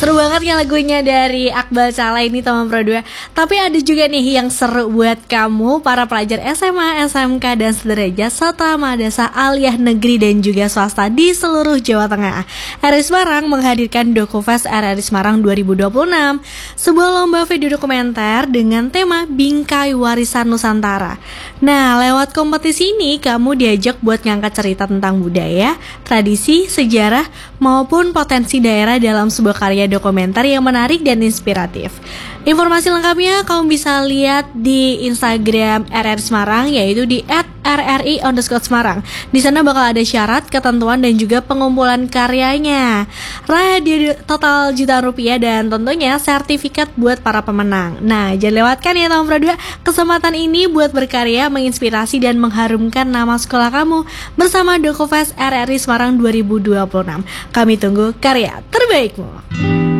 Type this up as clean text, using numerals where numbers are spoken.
Seru banget ya lagunya dari Akbal Cala ini teman Pro 2. Tapi ada juga nih yang seru buat kamu para pelajar SMA, SMK dan sederajat serta madrasah aliyah negeri dan juga swasta di seluruh Jawa Tengah. RRI Semarang menghadirkan DokuFest RRI Semarang 2026, sebuah lomba video dokumenter dengan tema Bingkai Warisan Nusantara. Nah, lewat kompetisi ini kamu diajak buat ngangkat cerita tentang budaya, tradisi, sejarah maupun potensi daerah dalam sebuah karya dokumenter yang menarik dan inspiratif. Informasi lengkapnya kamu bisa lihat di Instagram RRI Semarang, yaitu di @rri_Semarang. Di sana bakal ada syarat, ketentuan dan juga pengumpulan karyanya. Raih hadiah total jutaan rupiah dan tentunya sertifikat buat para pemenang. Nah, jangan lewatkan ya teman Pro 2 kesempatan ini buat berkarya, menginspirasi dan mengharumkan nama sekolah kamu bersama DokuFest RRI Semarang 2026. Kami tunggu karya terbaikmu.